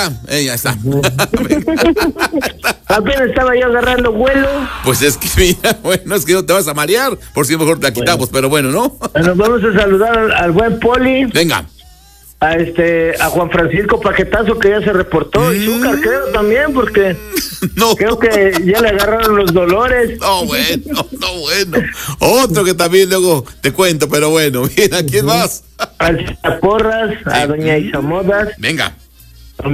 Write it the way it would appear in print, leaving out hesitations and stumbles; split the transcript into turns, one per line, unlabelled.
Ya está.
Apenas estaba yo agarrando vuelo.
Pues es que mira, bueno, es que no te vas a marear, por si mejor te la quitamos, pero bueno, ¿no?
Nos vamos a saludar al buen Poli.
Venga.
A Juan Francisco Paquetazo, que ya se reportó, y Zúcar, creo también, porque
no.
Creo que ya le agarraron los dolores.
No, bueno. Otro que también luego te cuento, pero bueno, bien, ¿a quién más?
A Porras, a doña Isa Modas.
Venga.